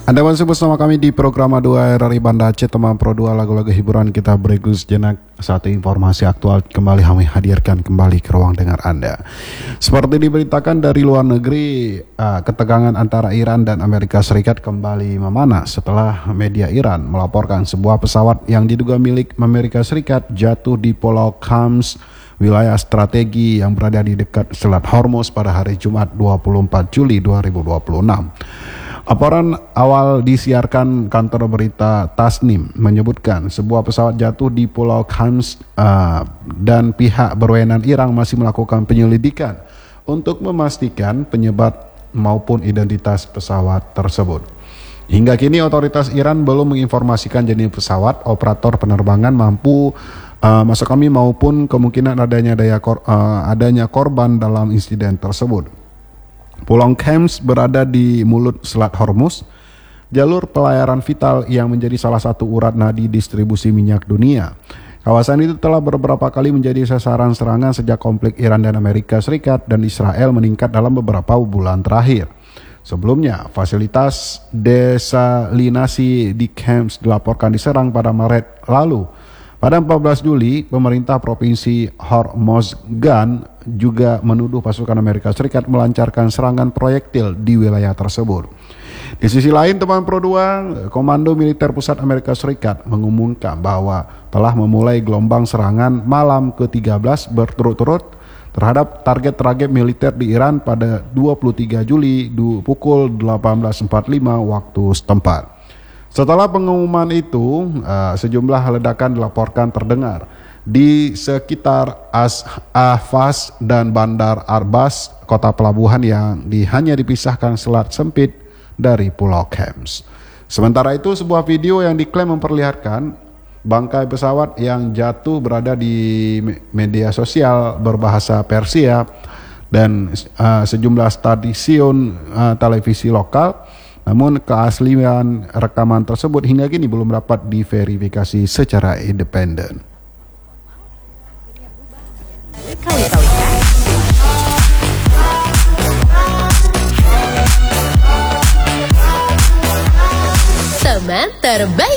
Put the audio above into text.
Anda masih bersama kami di program A2 RRI Banda Aceh, teman Pro 2, lagu-lagu hiburan kita berikut sejenak. Satu informasi aktual kembali kami hadirkan kembali ke ruang dengar Anda. Seperti diberitakan dari luar negeri, ketegangan antara Iran dan Amerika Serikat kembali memanas setelah media Iran melaporkan sebuah pesawat yang diduga milik Amerika Serikat jatuh di Pulau Khams, wilayah strategi yang berada di dekat Selat Hormuz pada hari Jumat 24 Juli 2026. Laporan awal disiarkan kantor berita Tasnim menyebutkan sebuah pesawat jatuh di Pulau Khams dan pihak berwenang Iran masih melakukan penyelidikan untuk memastikan penyebab maupun identitas pesawat tersebut. Hingga kini otoritas Iran belum menginformasikan jenis pesawat, operator penerbangan maksud kami maupun kemungkinan adanya korban dalam insiden tersebut. Pulau Khams berada di mulut Selat Hormuz, jalur pelayaran vital yang menjadi salah satu urat nadi distribusi minyak dunia. Kawasan itu telah beberapa kali menjadi sasaran serangan sejak konflik Iran dan Amerika Serikat dan Israel meningkat dalam beberapa bulan terakhir. Sebelumnya, fasilitas desalinasi di Khams dilaporkan diserang pada Maret lalu. Pada 14 Juli, pemerintah Provinsi Hormozgan juga menuduh pasukan Amerika Serikat melancarkan serangan proyektil di wilayah tersebut. Di sisi lain, teman Pro 2, Komando Militer Pusat Amerika Serikat mengumumkan bahwa telah memulai gelombang serangan malam ke-13 berturut-turut terhadap target-target militer di Iran pada 23 Juli pukul 18.45 waktu setempat. Setelah pengumuman itu, sejumlah ledakan dilaporkan terdengar di sekitar Ahvaz dan Bandar Arbas, kota pelabuhan yang hanya dipisahkan selat sempit dari Pulau Khams. Sementara itu, sebuah video yang diklaim memperlihatkan bangkai pesawat yang jatuh berada di media sosial berbahasa Persia dan sejumlah stasiun televisi lokal. Namun keaslian rekaman tersebut hingga kini belum dapat diverifikasi secara independen. Teman terbaik.